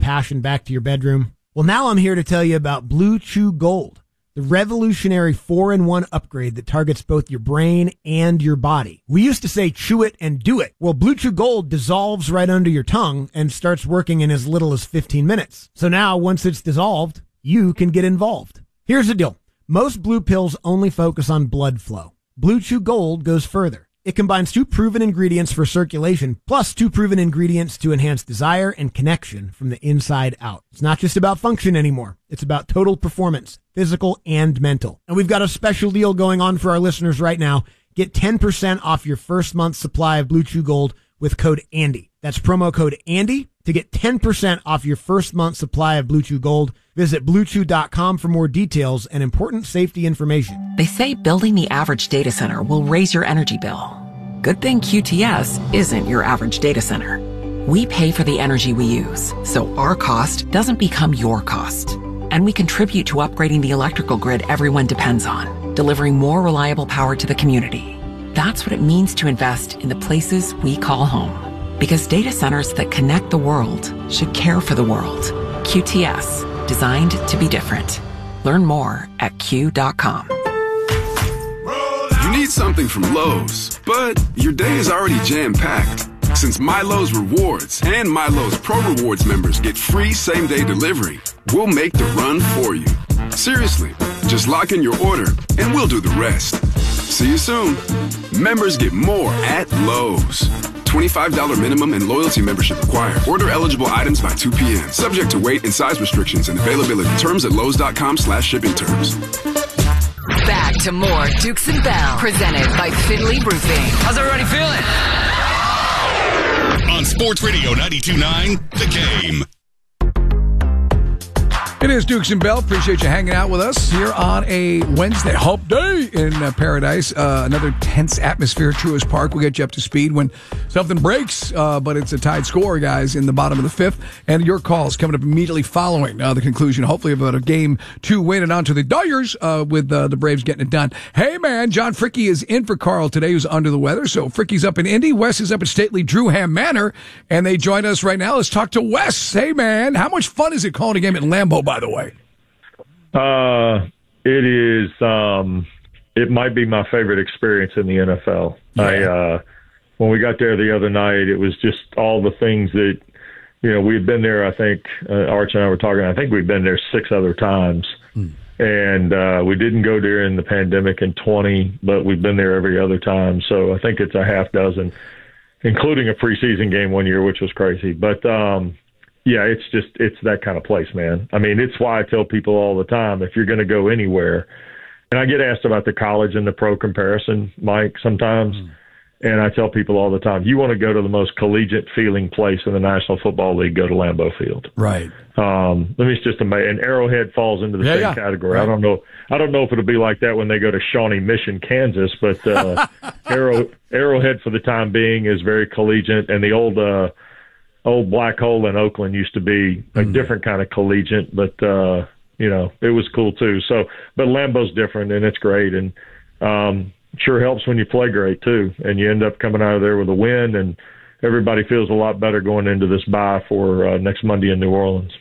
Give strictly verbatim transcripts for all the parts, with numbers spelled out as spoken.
passion back to your bedroom? Well, now I'm here to tell you about Blue Chew Gold, the revolutionary four in one upgrade that targets both your brain and your body. We used to say chew it and do it. Well, Blue Chew Gold dissolves right under your tongue and starts working in as little as fifteen minutes. So now, once it's dissolved, you can get involved. Here's the deal. Most blue pills only focus on blood flow. Blue Chew Gold goes further. It combines two proven ingredients for circulation, plus two proven ingredients to enhance desire and connection from the inside out. It's not just about function anymore. It's about total performance, physical and mental. And we've got a special deal going on for our listeners right now. Get ten percent off your first month's supply of Blue Chew Gold with code Andy. That's promo code Andy to get ten percent off your first month's supply of Blue Chew Gold. Visit blue chew dot com for more details and important safety information. They say building the average data center will raise your energy bill. Good thing Q T S isn't your average data center. We pay for the energy we use, so our cost doesn't become your cost. And we contribute to upgrading the electrical grid everyone depends on, delivering more reliable power to the community. That's what it means to invest in the places we call home. Because data centers that connect the world should care for the world. Q T S, designed to be different. Learn more at Q dot com. You need something from Lowe's, but your day is already jam-packed. Since MyLowe's Rewards and MyLowe's Pro Rewards members get free same-day delivery, we'll make the run for you. Seriously, just lock in your order and we'll do the rest. See you soon. Members get more at Lowe's. twenty-five dollars minimum and loyalty membership required. Order eligible items by two p.m. Subject to weight and size restrictions and availability. Terms at lowes dot com slash shipping terms. Back to more Dukes and Bell, presented by Finley Roofing. How's everybody feeling? On Sports Radio ninety-two point nine, The Game. It is Dukes and Bell. Appreciate you hanging out with us here on a Wednesday, Hump Day in uh, Paradise. Uh, another tense atmosphere at Truist Park. We'll get you up to speed when something breaks, uh, but it's a tied score, guys, in the bottom of the fifth. And your calls coming up immediately following uh, the conclusion, hopefully, about a game two win and on to the Dyers uh, with uh, the Braves getting it done. Hey, man, John Fricke is in for Carl today, who's under the weather. So Fricke's up in Indy. Wes is up at stately Drewham Manor, and they join us right now. Let's talk to Wes. Hey, man, how much fun is it calling a game at Lambeau, by the way? Uh, it is, um, it might be my favorite experience in the N F L. Yeah. I, uh, when we got there the other night, it was just all the things that, you know, we'd been there, I think, uh, Arch and I were talking, I think we've been there six other times. Hmm. And, uh, we didn't go during the pandemic in twenty, but we've been there every other time. So I think it's a half dozen, including a preseason game one year, which was crazy. But, um, yeah, it's just, it's that kind of place, man. I mean, it's why I tell people all the time, if you're going to go anywhere, and I get asked about the college and the pro comparison, Mike, sometimes, mm. and I tell people all the time, you want to go to the most collegiate feeling place in the National Football League, go to Lambeau Field. Right. Um, let me just amazing. And Arrowhead falls into the yeah, same yeah. category. Right. I don't know. I don't know if it'll be like that when they go to Shawnee Mission, Kansas, but uh, Arrow, Arrowhead for the time being is very collegiate, and the old, uh, Old Black Hole in Oakland used to be a mm. different kind of collegiate, but, uh, you know, it was cool too. So, but Lambeau's different and it's great. And, um, sure helps when you play great too. And you end up coming out of there with a win, and everybody feels a lot better going into this bye for uh, next Monday in New Orleans.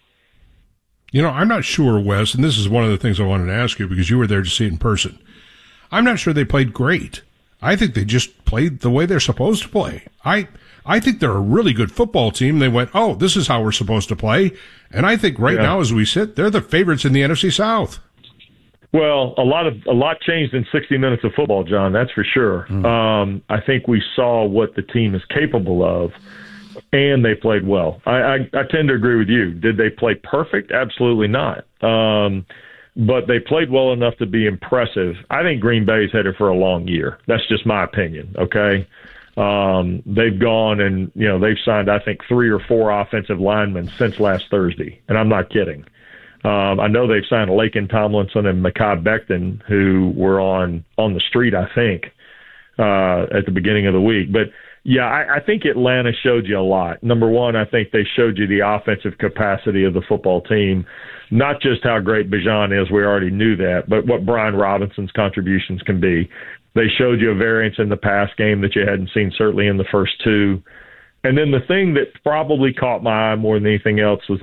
You know, I'm not sure, Wes, and this is one of the things I wanted to ask you because you were there to see it in person. I'm not sure they played great. I think they just played the way they're supposed to play. I, I think they're a really good football team. They went, oh, this is how we're supposed to play. And I think right yeah. now as we sit, they're the favorites in the N F C South. Well, a lot of a lot changed in sixty minutes of football, John, that's for sure. Mm. Um, I think we saw what the team is capable of, and they played well. I, I, I tend to agree with you. Did they play perfect? Absolutely not. Um, but they played well enough to be impressive. I think Green Bay's headed for a long year. That's just my opinion, okay? Um, they've gone and, you know, they've signed, I think, three or four offensive linemen since last Thursday, and I'm not kidding. Um, I know they've signed Laken Tomlinson and Mekhi Becton, who were on, on the street, I think, uh, at the beginning of the week. But, yeah, I, I think Atlanta showed you a lot. Number one, I think they showed you the offensive capacity of the football team, not just how great Bijan is, we already knew that, but what Brian Robinson's contributions can be. They showed you a variance in the pass game that you hadn't seen certainly in the first two. And then the thing that probably caught my eye more than anything else was